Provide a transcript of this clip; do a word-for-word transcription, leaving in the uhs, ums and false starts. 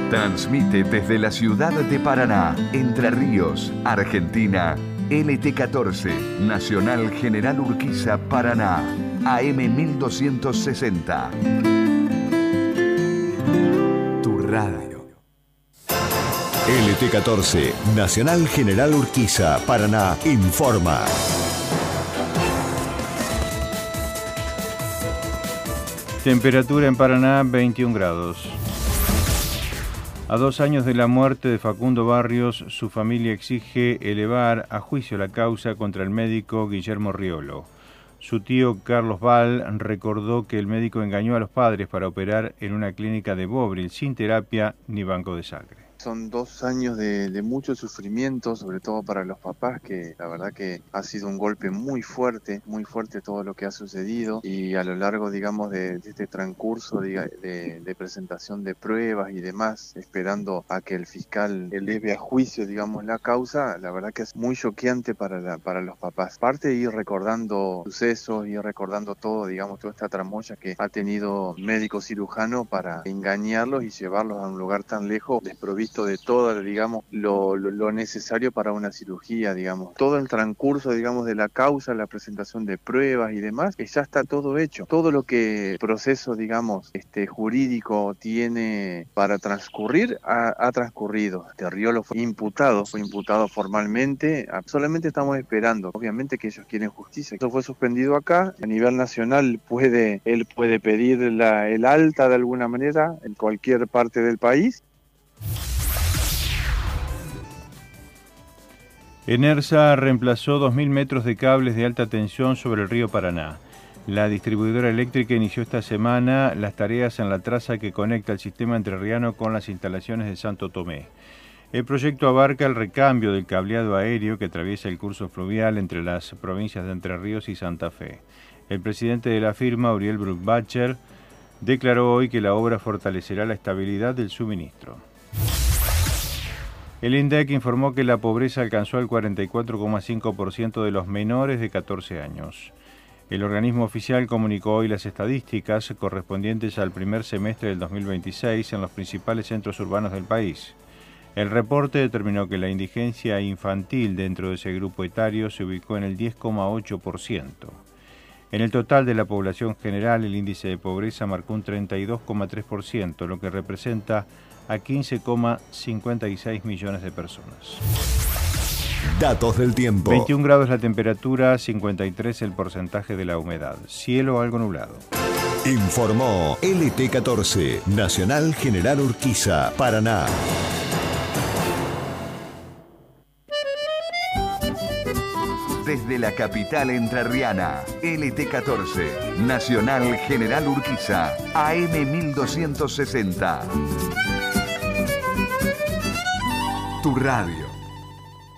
Transmite desde la ciudad de Paraná, Entre Ríos, Argentina, L T catorce, Nacional General Urquiza, Paraná, A M mil doscientos sesenta. Tu radio. L T catorce, Nacional General Urquiza, Paraná, informa. Temperatura en Paraná, veintiún grados. A dos años de la muerte de Facundo Barrios, su familia exige elevar a juicio la causa contra el médico Guillermo Riolo. Su tío Carlos Val recordó que el médico engañó a los padres para operar en una clínica de Bobril sin terapia ni banco de sangre. Son dos años de, de mucho sufrimiento, sobre todo para los papás, que la verdad que ha sido un golpe muy fuerte, muy fuerte todo lo que ha sucedido, y a lo largo, digamos, de, de este transcurso de, de, de presentación de pruebas y demás, esperando a que el fiscal eleve a juicio, digamos, la causa, la verdad que es muy choqueante para, la, para los papás. Aparte de ir recordando sucesos, ir recordando todo, digamos, toda esta tramoya que ha tenido médico cirujano para engañarlos y llevarlos a un lugar tan lejos, desprovisto de todo, digamos, lo, lo, lo necesario para una cirugía, digamos. Todo el transcurso, digamos, de la causa, la presentación de pruebas y demás, que ya está todo hecho. Todo lo que el proceso, digamos, este, jurídico tiene para transcurrir, ha, ha transcurrido. Este Riolo fue imputado, fue imputado formalmente. Solamente estamos esperando, obviamente, que ellos quieren justicia. Eso fue suspendido acá. A nivel nacional, puede, él puede pedir la, el alta de alguna manera en cualquier parte del país. Enersa reemplazó dos mil metros de cables de alta tensión sobre el río Paraná. La distribuidora eléctrica inició esta semana las tareas en la traza que conecta el sistema entrerriano con las instalaciones de Santo Tomé. El proyecto abarca el recambio del cableado aéreo que atraviesa el curso fluvial entre las provincias de Entre Ríos y Santa Fe. El presidente de la firma, Uriel Bruckbacher, declaró hoy que la obra fortalecerá la estabilidad del suministro. El INDEC informó que la pobreza alcanzó el cuarenta y cuatro coma cinco por ciento de los menores de catorce años. El organismo oficial comunicó hoy las estadísticas correspondientes al primer semestre del dos mil veintiséis en los principales centros urbanos del país. El reporte determinó que la indigencia infantil dentro de ese grupo etario se ubicó en el diez coma ocho por ciento. En el total de la población general, el índice de pobreza marcó un treinta y dos coma tres por ciento, lo que representa a quince coma cincuenta y seis millones de personas. Datos del tiempo. veintiún grados la temperatura, cincuenta y tres el porcentaje de la humedad. Cielo algo nublado. Informó L T catorce, Nacional General Urquiza, Paraná. Desde la capital entrerriana, L T catorce, Nacional General Urquiza, A M mil doscientos sesenta. Tu radio.